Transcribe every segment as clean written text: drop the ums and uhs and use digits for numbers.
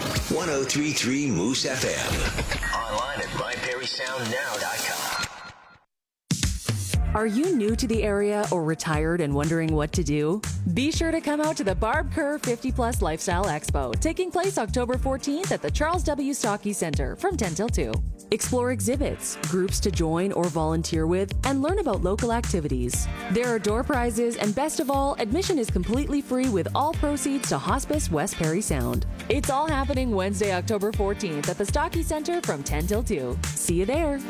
1033 Moose FM. Online at myperrysoundnow.com. Are you new to the area or retired and wondering what to do? Be sure to come out to the Barb Kerr 50 Plus Lifestyle Expo, taking place October 14th at the Charles W. Stockey Center from 10 till 2. Explore exhibits, groups to join or volunteer with, and learn about local activities. There are door prizes, and best of all, admission is completely free with all proceeds to Hospice West Perry Sound. It's all happening Wednesday, October 14th at the Stockey Center from 10 till 2. See you there.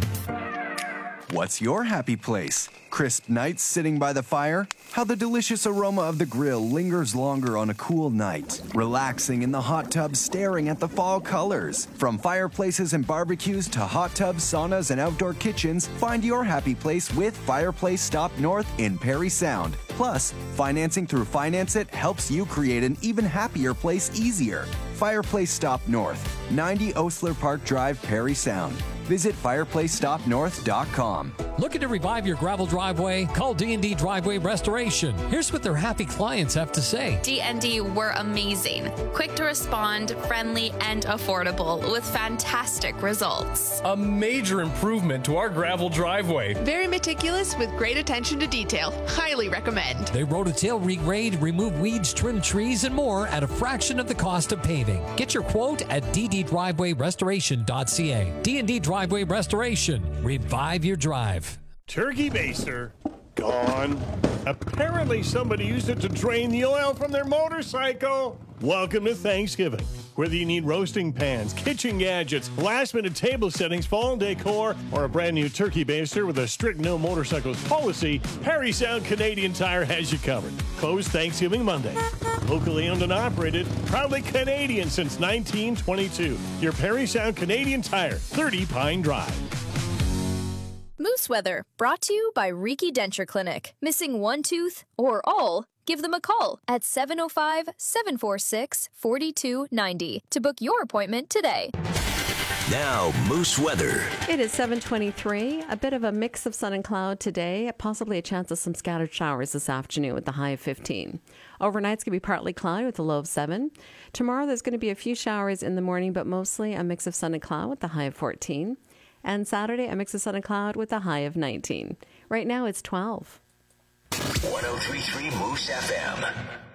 What's your happy place? Crisp nights sitting by the fire? How the delicious aroma of the grill lingers longer on a cool night. Relaxing in the hot tub staring at the fall colors. From fireplaces and barbecues to hot tubs, saunas, and outdoor kitchens, find your happy place with Fireplace Stop North in Perry Sound. Plus, financing through Finance It helps you create an even happier place easier. Fireplace Stop North, 90 Osler Park Drive, Perry Sound. Visit fireplacestopnorth.com. Looking to revive your gravel driveway? Call D&D Driveway Restoration. Here's what their happy clients have to say. D&D were amazing. Quick to respond, friendly, and affordable with fantastic results. A major improvement to our gravel driveway. Very meticulous with great attention to detail. Highly recommend. They rototill, regrade, remove weeds, trim trees, and more at a fraction of the cost of paving. Get your quote at dddrivewayrestoration.ca. D&D Driveway Restoration. Revive your drive. Turkey baster gone. Apparently somebody used it to drain the oil from their motorcycle. Welcome to Thanksgiving. Whether you need roasting pans, kitchen gadgets, last-minute table settings, fall decor, or a brand new turkey baster with a strict no motorcycles policy, Perry Sound Canadian Tire has you covered. Closed Thanksgiving Monday. Locally owned and operated, proudly Canadian since 1922. Your Perry Sound Canadian Tire, 30 Pine Drive. Moose Weather, brought to you by Riki Denture Clinic. Missing one tooth or all? Give them a call at 705-746-4290 to book your appointment today. Now, Moose Weather. It is 7:23. A bit of a mix of sun and cloud today, possibly a chance of some scattered showers this afternoon with the high of 15. Overnight's going to be partly cloudy with a low of 7. Tomorrow there's going to be a few showers in the morning, but mostly a mix of sun and cloud with the high of 14. And Saturday, a mix of sun and cloud with a high of 19. Right now, it's 12. 1033 Moose FM.